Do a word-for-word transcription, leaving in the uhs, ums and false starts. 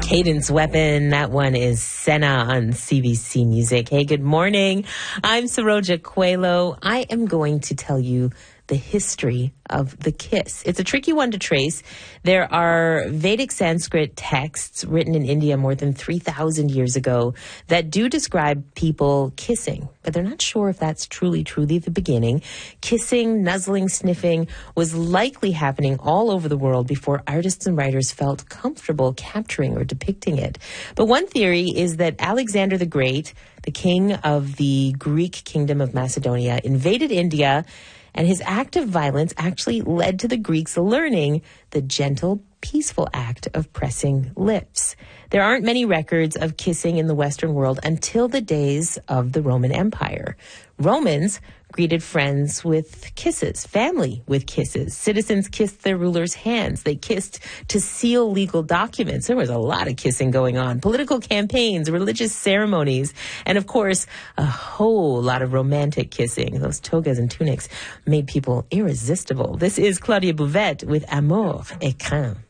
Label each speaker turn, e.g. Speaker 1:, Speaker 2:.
Speaker 1: Cadence Weapon. That one is Senna on C B C Music. Hey, good morning. I'm Saroja Coelho. I am going to tell you the history of the kiss. It's a tricky one to trace. There are Vedic Sanskrit texts written in India more than three thousand years ago that do describe people kissing, but they're not sure if that's truly, truly the beginning. Kissing, nuzzling, sniffing was likely happening all over the world before artists and writers felt comfortable capturing or depicting it. But one theory is that Alexander the Great, the king of the Greek kingdom of Macedonia, invaded India, and his act of violence actually led to the Greeks learning the gentle, peaceful act of pressing lips. There aren't many records of kissing in the Western world until the days of the Roman Empire. Romans greeted friends with kisses, family with kisses. Citizens kissed their rulers' hands. They kissed to seal legal documents. There was a lot of kissing going on. Political campaigns, religious ceremonies, and of course, a whole lot of romantic kissing. Those togas and tunics made people irresistible. This is Claudia Bouvette with Amour et Crainte.